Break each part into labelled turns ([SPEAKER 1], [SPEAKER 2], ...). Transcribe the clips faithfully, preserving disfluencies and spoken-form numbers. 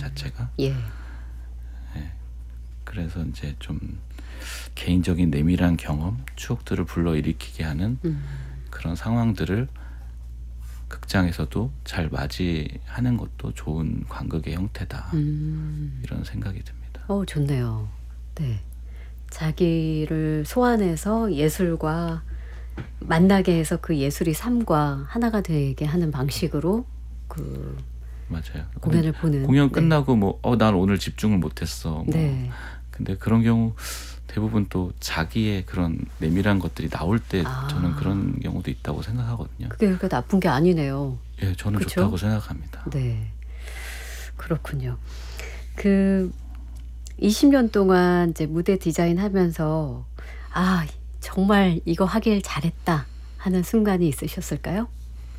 [SPEAKER 1] 자체가.
[SPEAKER 2] 예.
[SPEAKER 1] 예. 그래서 이제 좀 개인적인 내밀한 경험, 추억들을 불러일으키게 하는
[SPEAKER 2] 음.
[SPEAKER 1] 그런 상황들을 극장에서도 잘 맞이하는 것도 좋은 관극의 형태다.
[SPEAKER 2] 음.
[SPEAKER 1] 이런 생각이 듭니다.
[SPEAKER 2] 어, 좋네요. 네. 자기를 소환해서 예술과 만나게 해서 그 예술이 삶과 하나가 되게 하는 방식으로 그
[SPEAKER 1] 맞아요.
[SPEAKER 2] 공연을 보는.
[SPEAKER 1] 공연
[SPEAKER 2] 네.
[SPEAKER 1] 끝나고 뭐 어, 난 오늘 집중을 못했어. 뭐.
[SPEAKER 2] 네.
[SPEAKER 1] 근데 그런 경우 대부분 또 자기의 그런 내밀한 것들이 나올 때
[SPEAKER 2] 아.
[SPEAKER 1] 저는 그런 경우도 있다고 생각하거든요.
[SPEAKER 2] 그게 그렇게 나쁜 게 아니네요.
[SPEAKER 1] 예, 저는
[SPEAKER 2] 그쵸?
[SPEAKER 1] 좋다고 생각합니다.
[SPEAKER 2] 네. 그렇군요. 그 이십 년 동안 이제 무대 디자인 하면서 아, 정말 이거 하길 잘했다 하는 순간이 있으셨을까요?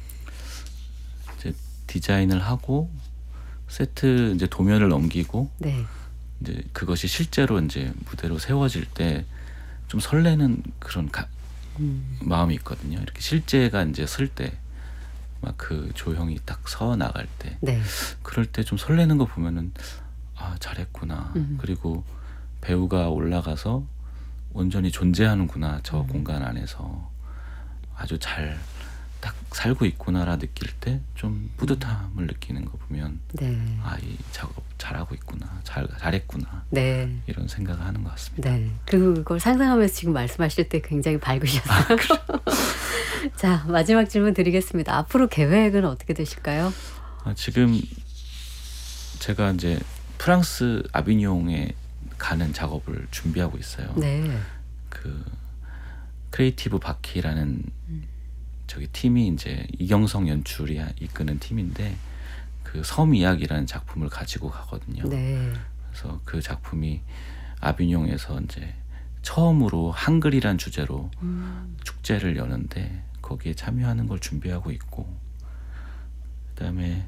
[SPEAKER 1] 이제 디자인을 하고 세트 이제 도면을 넘기고
[SPEAKER 2] 네.
[SPEAKER 1] 이제 그것이 실제로 이제 무대로 세워질 때 좀 설레는 그런 가,
[SPEAKER 2] 음.
[SPEAKER 1] 마음이 있거든요. 이렇게 실제가 이제 쓸 때 막 그 조형이 딱 서 나갈 때
[SPEAKER 2] 네.
[SPEAKER 1] 그럴 때 좀 설레는 거 보면은 아, 잘했구나.
[SPEAKER 2] 음.
[SPEAKER 1] 그리고 배우가 올라가서 온전히 존재하는구나. 저
[SPEAKER 2] 음.
[SPEAKER 1] 공간 안에서 아주 잘 딱 살고 있구나라 느낄 때 좀 뿌듯함을 느끼는 거 보면
[SPEAKER 2] 네.
[SPEAKER 1] 아, 이 작업 잘하고 있구나. 잘 잘했구나.
[SPEAKER 2] 네.
[SPEAKER 1] 이런 생각을 하는 것 같습니다.
[SPEAKER 2] 네. 그걸 상상하면서 지금 말씀하실 때 굉장히 밝으셨어요.
[SPEAKER 1] 아, 그래요?
[SPEAKER 2] 자, 마지막 질문 드리겠습니다. 앞으로 계획은 어떻게 되실까요?
[SPEAKER 1] 아, 지금 제가 이제 프랑스 아비뇽에 가는 작업을 준비하고 있어요.
[SPEAKER 2] 네.
[SPEAKER 1] 그 크리에이티브 바키라는
[SPEAKER 2] 음.
[SPEAKER 1] 저기 팀이 이제 이경성 연출이 이끄는 팀인데 그 섬 이야기라는 작품을 가지고 가거든요.
[SPEAKER 2] 네.
[SPEAKER 1] 그래서 그 작품이 아비뇽에서 이제 처음으로 한글이란 주제로
[SPEAKER 2] 음.
[SPEAKER 1] 축제를 여는데 거기에 참여하는 걸 준비하고 있고, 그다음에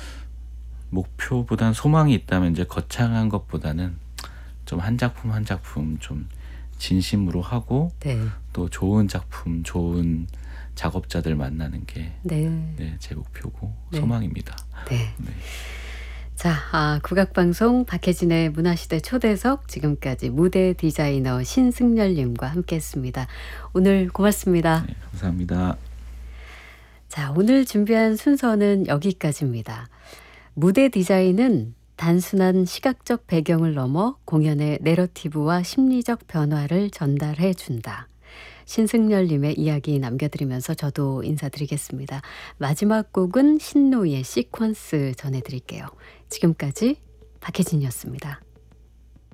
[SPEAKER 1] 목표보단 소망이 있다면 이제 거창한 것보다는 좀 한 작품 한 작품 좀 진심으로 하고
[SPEAKER 2] 네.
[SPEAKER 1] 또 좋은 작품, 좋은 작업자들 만나는 게
[SPEAKER 2] 네.
[SPEAKER 1] 네, 제 목표고
[SPEAKER 2] 네.
[SPEAKER 1] 소망입니다.
[SPEAKER 2] 네.
[SPEAKER 1] 네.
[SPEAKER 2] 자, 아, 국악방송 박혜진의 문화시대 초대석, 지금까지 무대 디자이너 신승열님과 함께했습니다. 오늘 고맙습니다.
[SPEAKER 1] 네, 감사합니다.
[SPEAKER 2] 자, 오늘 준비한 순서는 여기까지입니다. 무대 디자인은 단순한 시각적 배경을 넘어 공연의 내러티브와 심리적 변화를 전달해 준다. 신승열님의 이야기 남겨드리면서 저도 인사드리겠습니다. 마지막 곡은 신노이의 시퀀스 전해드릴게요. 지금까지 박혜진이었습니다.